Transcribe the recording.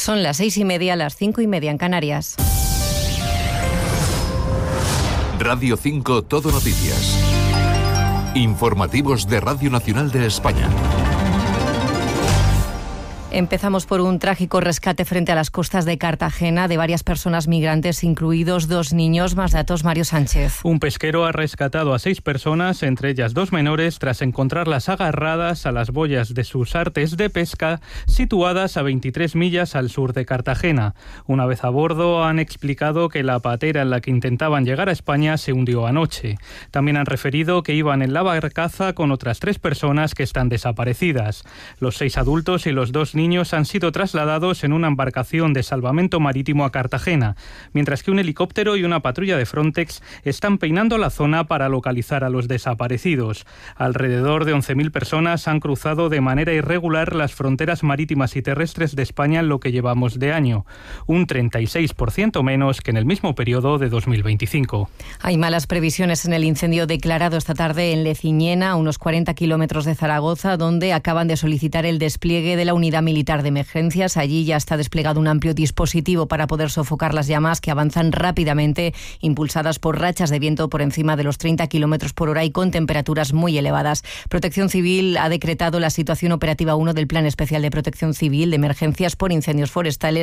Son las 6:30, las 5:30 en Canarias. Radio 5 Todo Noticias. Informativos de Radio Nacional de España. Empezamos por un trágico rescate frente a las costas de Cartagena de varias personas migrantes, incluidos 2 niños. Más datos, Mario Sánchez. Un pesquero ha rescatado a 6 personas, entre ellas 2 menores, tras encontrarlas agarradas a las boyas de sus artes de pesca, situadas a 23 millas al sur de Cartagena. Una vez a bordo, han explicado que la patera en la que intentaban llegar a España se hundió anoche. También han referido que iban en la barcaza con otras 3 personas que están desaparecidas. Los 6 adultos y los 2 niños han sido trasladados en una embarcación de salvamento marítimo a Cartagena, mientras que un helicóptero y una patrulla de Frontex están peinando la zona para localizar a los desaparecidos. Alrededor de 11.000 personas han cruzado de manera irregular las fronteras marítimas y terrestres de España en lo que llevamos de año, un 36% menos que en el mismo periodo de 2025. Hay malas previsiones en el incendio declarado esta tarde en Leciñena, a unos 40 kilómetros de Zaragoza, donde acaban de solicitar el despliegue de la unidad militar de emergencias. Allí ya está desplegado un amplio dispositivo para poder sofocar las llamas que avanzan rápidamente, impulsadas por rachas de viento por encima de los 30 kilómetros por hora y con temperaturas muy elevadas. Protección Civil ha decretado la situación operativa 1 del Plan Especial de Protección Civil de Emergencias por Incendios Forestales